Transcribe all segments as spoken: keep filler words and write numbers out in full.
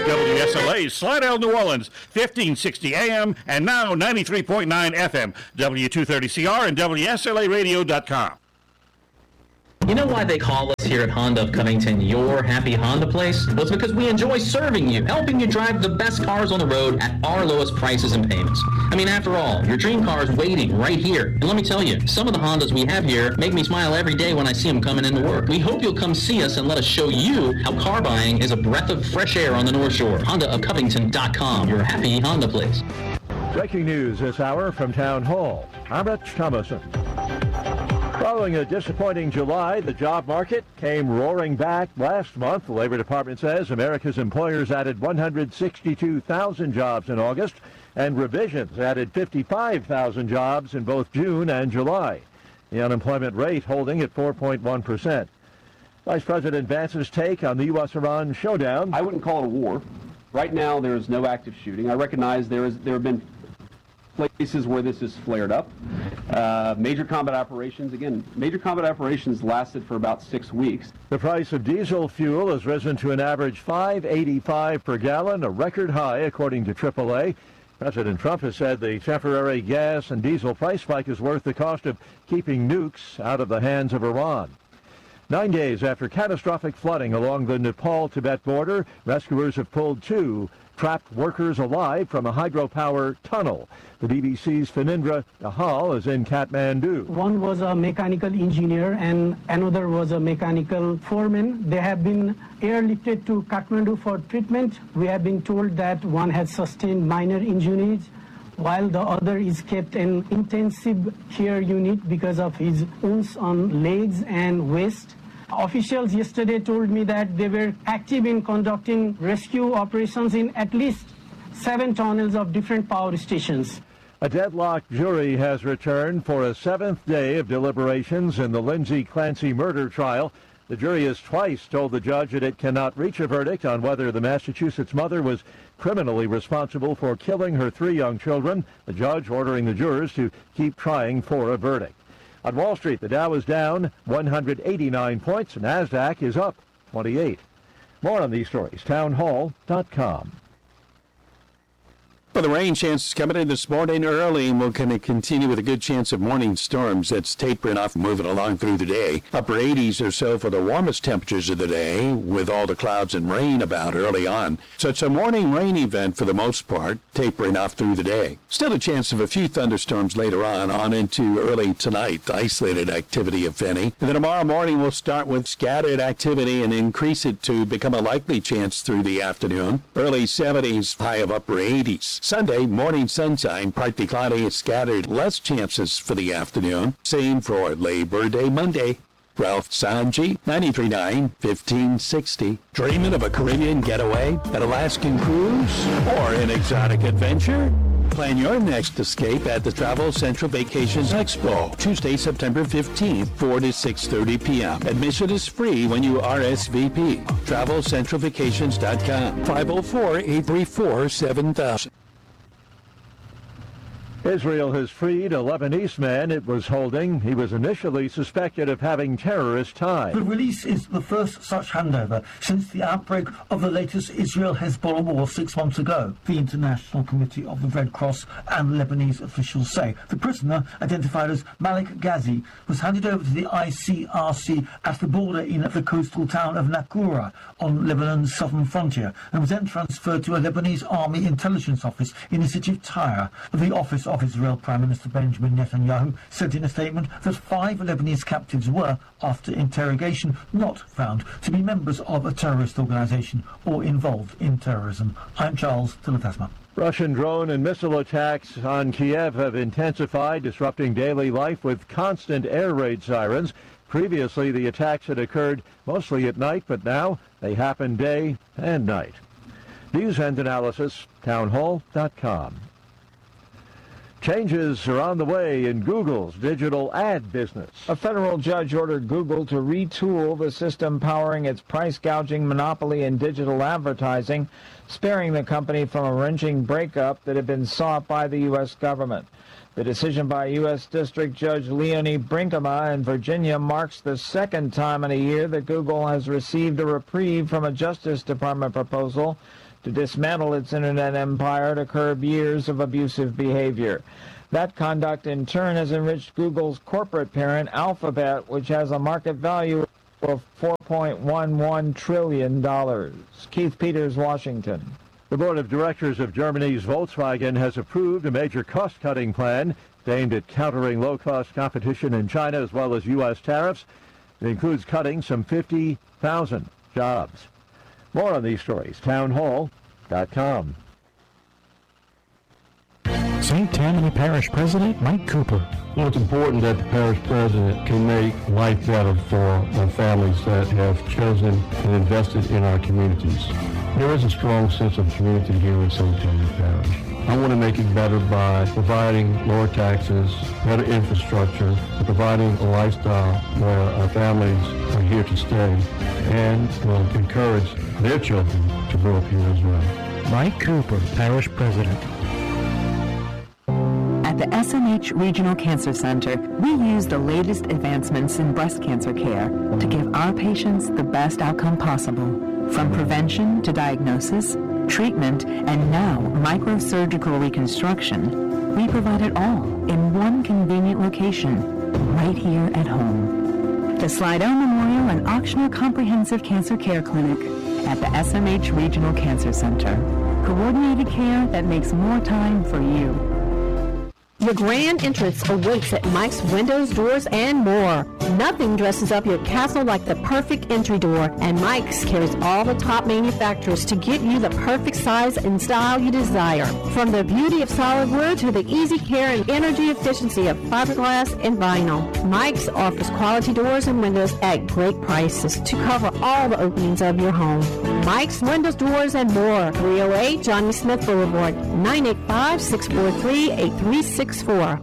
W S L A, Slidell, New Orleans, fifteen sixty A M, and now ninety-three point nine F M, W two thirty C R and W S L A radio dot com. You know why they call us here at Honda of Covington your happy Honda place? Well, it's because we enjoy serving you, helping you drive the best cars on the road at our lowest prices and payments. I mean, after all, your dream car is waiting right here. And let me tell you, some of the Hondas we have here make me smile every day when I see them coming into work. We hope you'll come see us and let us show you how car buying is a breath of fresh air on the North Shore. Honda of Covington dot com, your happy Honda place. Breaking news this hour from Town Hall. I'm Rich Thomason. Following a disappointing July, the job market came roaring back last month. The Labor Department says America's employers added one hundred sixty-two thousand jobs in August, and revisions added fifty-five thousand jobs in both June and July. The unemployment rate holding at four point one percent. Vice President Vance's take on the U S Iran showdown. I wouldn't call it a war. Right now, there is no active shooting. I recognize there is there have been places where this has flared up. Uh, major combat operations, again, major combat operations lasted for about six weeks. The price of diesel fuel has risen to an average five eighty-five per gallon, a record high according to triple A. President Trump has said the temporary gas and diesel price spike is worth the cost of keeping nukes out of the hands of Iran. Nine days after catastrophic flooding along the Nepal-Tibet border, rescuers have pulled two trapped workers alive from a hydropower tunnel. The B B C's Phanindra Dahal is in Kathmandu. One was a mechanical engineer and another was a mechanical foreman. They have been airlifted to Kathmandu for treatment. We have been told that one has sustained minor injuries, while the other is kept in intensive care unit because of his wounds on legs and waist. Officials yesterday told me that they were active in conducting rescue operations in at least seven tunnels of different power stations. A deadlocked jury has returned for a seventh day of deliberations in the Lindsay Clancy murder trial. The jury has twice told the judge that it cannot reach a verdict on whether the Massachusetts mother was criminally responsible for killing her three young children, the judge ordering the jurors to keep trying for a verdict. On Wall Street, the Dow is down one hundred eighty-nine points. NASDAQ is up twenty-eight. More on these stories, town hall dot com. Well, the rain chances coming in this morning early, and we're going to continue with a good chance of morning storms. That's tapering off, moving along through the day. Upper eighties or so for the warmest temperatures of the day, with all the clouds and rain about early on. So it's a morning rain event for the most part, tapering off through the day. Still a chance of a few thunderstorms later on, on into early tonight, isolated activity, if any. And then tomorrow morning we'll start with scattered activity and increase it to become a likely chance through the afternoon. Early seventies, high of upper eighties. Sunday, morning sunshine, partly cloudy and scattered. Less chances for the afternoon. Same for Labor Day Monday. Ralph Sanji, ninety-three point nine, fifteen sixty. Dreaming of a Caribbean getaway, an Alaskan cruise, or an exotic adventure? Plan your next escape at the Travel Central Vacations Expo, Tuesday, September fifteenth, four to six thirty p.m. Admission is free when you R S V P. travel central vacations dot com, five oh four, eight three four, seven thousand. Israel has freed a Lebanese man it was holding. He was initially suspected of having terrorist ties. The release is the first such handover since the outbreak of the latest Israel-Hezbollah war six months ago, the International Committee of the Red Cross and Lebanese officials say. The prisoner, identified as Malik Ghazi, was handed over to the I C R C at the border in the coastal town of Nakura on Lebanon's southern frontier, and was then transferred to a Lebanese army intelligence office in the city of Tyre. The office of Israel Prime Minister Benjamin Netanyahu said in a statement that five Lebanese captives were, after interrogation, not found to be members of a terrorist organisation or involved in terrorism. I'm Charles Tillett-Asma. Russian drone and missile attacks on Kiev have intensified, disrupting daily life with constant air raid sirens. Previously, the attacks had occurred mostly at night, but now they happen day and night. News and analysis, town hall dot com. Changes are on the way in Google's digital ad business. A federal judge ordered Google to retool the system powering its price-gouging monopoly in digital advertising, sparing the company from a wrenching breakup that had been sought by the U S government. The decision by U S District Judge Leonie Brinkema in Virginia marks the second time in a year that Google has received a reprieve from a Justice Department proposal to dismantle its internet empire to curb years of abusive behavior. That conduct, in turn, has enriched Google's corporate parent, Alphabet, which has a market value of four point one one trillion dollars. Keith Peters, Washington. The board of directors of Germany's Volkswagen has approved a major cost-cutting plan aimed at countering low-cost competition in China as well as U S tariffs. It includes cutting some fifty thousand jobs. More on these stories, town hall dot com. Saint Tammany Parish President Mike Cooper. Well, it's important that the parish president can make life better for the families that have chosen and invested in our communities. There is a strong sense of community here in Saint Tammany Parish. I want to make it better by providing lower taxes, better infrastructure, and providing a lifestyle where our families are here to stay, and will encourage their children to grow up here as well. Mike Cooper, Parish President. At the S M H Regional Cancer Center, we use the latest advancements in breast cancer care to give our patients the best outcome possible. From prevention to diagnosis, treatment, and now microsurgical reconstruction, we provide it all in one convenient location, right here at home. The Slidell Memorial and Auctioner Comprehensive Cancer Care Clinic at the S M H Regional Cancer Center. Coordinated care that makes more time for you. Your grand entrance awaits at Mike's Windows, Doors, and More. Nothing dresses up your castle like the perfect entry door, and Mike's carries all the top manufacturers to get you the perfect size and style you desire. From the beauty of solid wood to the easy care and energy efficiency of fiberglass and vinyl, Mike's offers quality doors and windows at great prices to cover all the openings of your home. Mike's Windows, Doors, and More, three oh eight Johnny Smith Boulevard, nine eight five, six four three, eight three six four.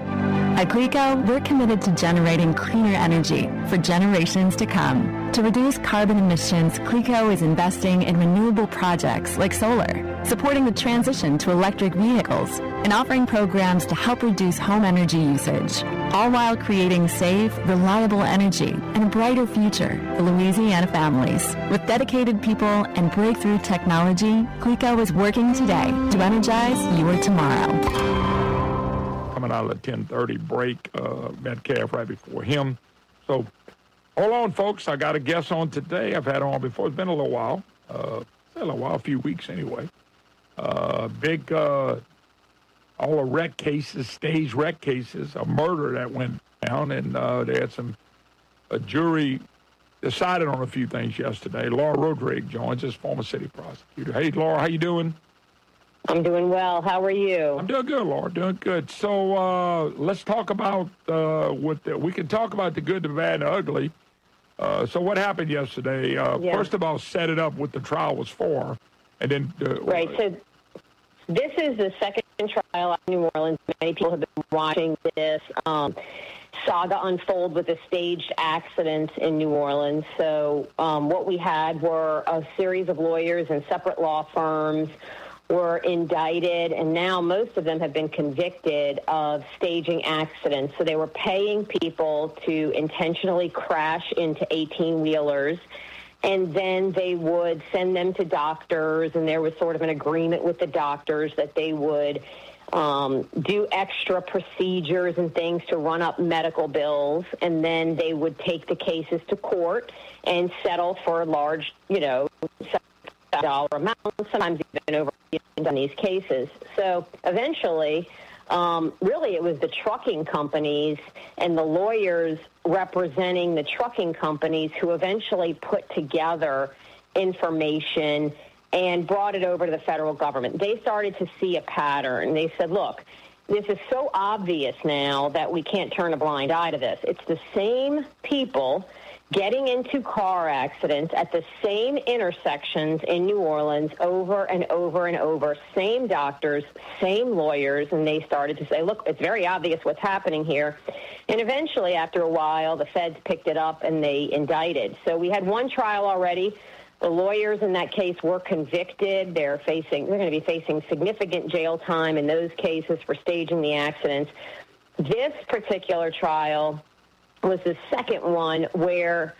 At Glico, we're committed to generating cleaner energy for generations to come. To reduce carbon emissions, Glico is investing in renewable projects like solar, supporting the transition to electric vehicles, and offering programs to help reduce home energy usage, all while creating safe, reliable energy and a brighter future for Louisiana families. With dedicated people and breakthrough technology, Glico is working today to energize your tomorrow. Coming out of the ten thirty break, uh, Metcalf right before him. So hold on, folks. I got a guest on today. I've had on before. It's been a little while. Uh, a little while, a few weeks anyway. Uh, big, uh, all the wreck cases, stage wreck cases, a murder that went down, and uh, they had some, a jury decided on a few things yesterday. Laura Rodriguez joins us, former city prosecutor. Hey, Laura, how you doing? I'm doing well. How are you? I'm doing good, Laura. Doing good. So uh, let's talk about uh, what the, we can talk about the good, the bad, and the ugly. Uh, so what happened yesterday? Uh, yeah. First of all, set it up what the trial was for, and then uh, right. So this is the second trial in New Orleans. Many people have been watching this um, saga unfold with a staged accident in New Orleans. So um, what we had were a series of lawyers and separate law firms were indicted, and now most of them have been convicted of staging accidents. So they were paying people to intentionally crash into eighteen-wheelers, and then they would send them to doctors, and there was sort of an agreement with the doctors that they would um, do extra procedures and things to run up medical bills, and then they would take the cases to court and settle for large, you know, dollar amounts, sometimes even over in these cases. So eventually, um, really it was the trucking companies and the lawyers representing the trucking companies who eventually put together information and brought it over to the federal government. They started to see a pattern. They said, look, this is so obvious now that we can't turn a blind eye to this. It's the same people getting into car accidents at the same intersections in New Orleans over and over and over, same doctors, same lawyers, and they started to say, look, it's very obvious what's happening here. And eventually, after a while, the feds picked it up and they indicted. So we had one trial already. The lawyers in that case were convicted. They're facing, they're going to be facing significant jail time in those cases for staging the accidents. This particular trial was the second one where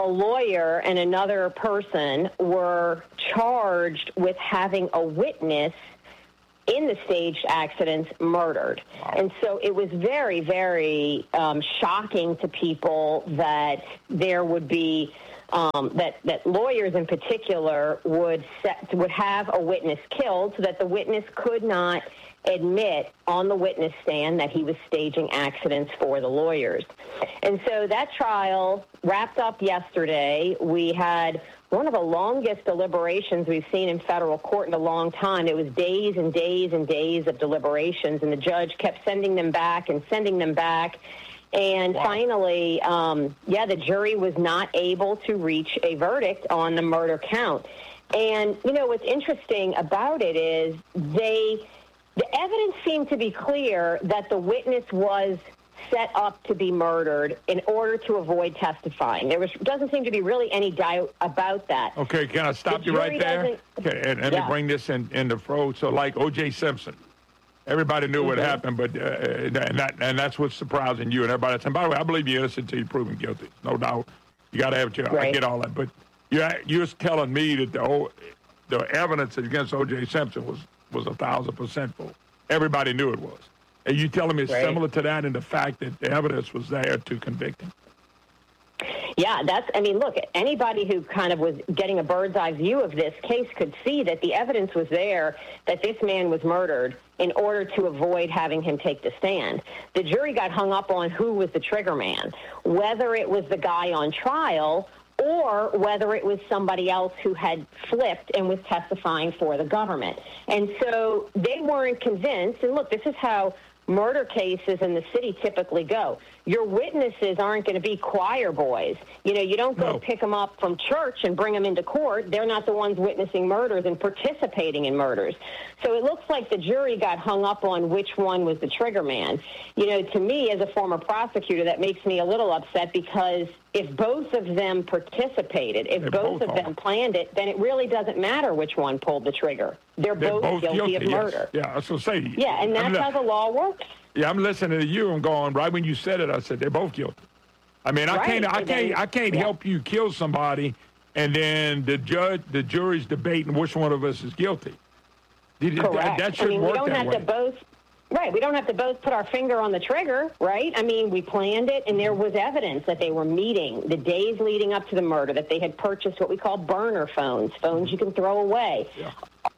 a lawyer and another person were charged with having a witness in the staged accidents murdered. Wow. And so it was very, very um, shocking to people that there would be, um, that, that lawyers in particular would set, would have a witness killed so that the witness could not admit on the witness stand that he was staging accidents for the lawyers. And so that trial wrapped up yesterday. We had one of the longest deliberations we've seen in federal court in a long time. It was days and days and days of deliberations, and the judge kept sending them back and sending them back. And wow. finally, um, yeah, the jury was not able to reach a verdict on the murder count. And, you know, what's interesting about it is they... the evidence seemed to be clear that the witness was set up to be murdered in order to avoid testifying. There was doesn't seem to be really any doubt about that. Okay, can I stop the you right there? Okay, and, and yeah. me bring this in, in the fro. So like O J Simpson, everybody knew mm-hmm. what happened, but uh, and, that, and that's what's surprising you and everybody. And by the way, I believe you're innocent until you're proven guilty. No doubt. You got to have your, right. I get all that. But you're, you're telling me that the, the evidence against O J Simpson was was a thousand percent full. Everybody knew it was. And you telling me it's right. similar to that in the fact that the evidence was there to convict him? Yeah, that's, I mean, look, anybody who kind of was getting a bird's eye view of this case could see that the evidence was there that this man was murdered in order to avoid having him take the stand. The jury got hung up on who was the trigger man, whether it was the guy on trial or whether it was somebody else who had flipped and was testifying for the government. And so they weren't convinced. And look, this is how murder cases in the city typically go. Your witnesses aren't going to be choir boys. You know, you don't go no. pick them up from church and bring them into court. They're not the ones witnessing murders and participating in murders. So it looks like the jury got hung up on which one was the trigger man. You know, to me, as a former prosecutor, that makes me a little upset because if both of them participated, if both, both of them planned it, then it really doesn't matter which one pulled the trigger. They're, They're both, both guilty, guilty of murder. Yes. Yeah, I was going to say. Yeah, and that's I mean, how the law works. Yeah, I'm listening to you and going, right when you said it, I said, they're both guilty. I mean, I right. can't, I and can't, then, I can't yeah. help you kill somebody, and then the judge, the jury's debating which one of us is guilty. Correct. That, that shouldn't I mean, we work don't that have way. to both. Right, we don't have to both put our finger on the trigger, right? I mean, we planned it, and there was evidence that they were meeting the days leading up to the murder, that they had purchased what we call burner phones, phones you can throw away. Yeah.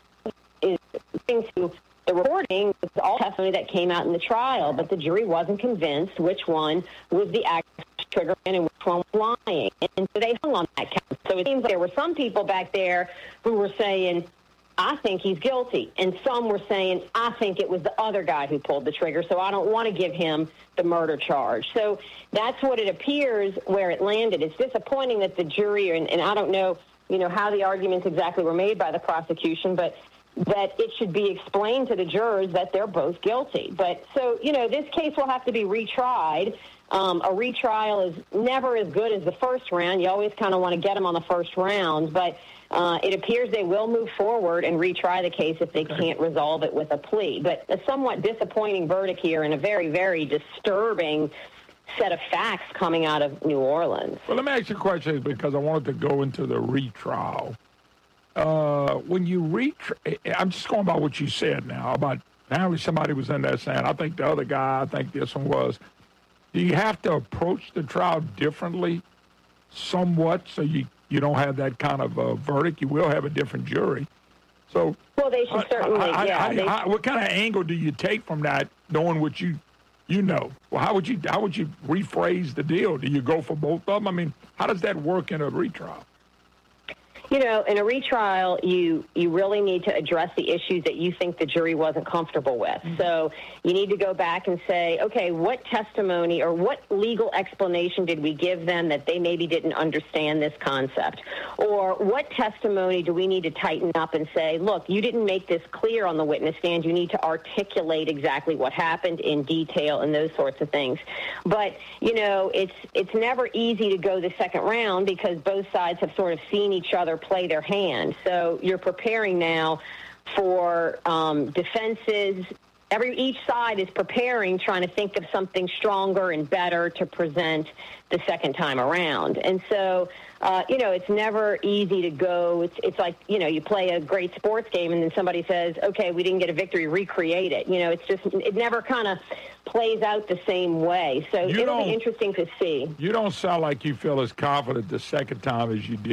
Is to the reporting was all testimony that came out in the trial, but the jury wasn't convinced which one was the actual trigger man and which one was lying, and so they hung on that count. So it seems like there were some people back there who were saying, I think he's guilty. And some were saying, I think it was the other guy who pulled the trigger, so I don't want to give him the murder charge. So that's what it appears where it landed. It's disappointing that the jury, and, and I don't know, you know, how the arguments exactly were made by the prosecution, but that it should be explained to the jurors that they're both guilty. But so, you know, this case will have to be retried. Um, a retrial is never as good as the first round. You always kind of want to get them on the first round, but Uh, it appears they will move forward and retry the case if they can't resolve it with a plea. But a somewhat disappointing verdict here and a very, very disturbing set of facts coming out of New Orleans. Well, let me ask you a question because I wanted to go into the retrial. Uh, when you retry, I'm just going by what you said now about apparently somebody was in there saying, I think the other guy, I think this one was. Do you have to approach the trial differently somewhat so you you don't have that kind of a verdict? You will have a different jury. So, well, they should certainly. I, I, yeah. I, they I, what kind of angle do you take from that, knowing what you, you know? Well, how would you how would you rephrase the deal? Do you go for both of them? I mean, how does that work in a retrial? You know, in a retrial, you you really need to address the issues that you think the jury wasn't comfortable with. Mm-hmm. So you need to go back and say, okay, what testimony or what legal explanation did we give them that they maybe didn't understand this concept? Or what testimony do we need to tighten up and say, look, you didn't make this clear on the witness stand. You need to articulate exactly what happened in detail and those sorts of things. But, you know, it's it's never easy to go the second round because both sides have sort of seen each other play their hand. So you're preparing now for um, defenses every each side is preparing, trying to think of something stronger and better to present the second time around. And so, uh, you know, it's never easy to go. It's it's like, you know, you play a great sports game and then somebody says, okay, we didn't get a victory, recreate it. You know, it's just, it never kind of plays out the same way. So You it'll don't- be interesting to see. You don't sound like you feel as confident the second time as you did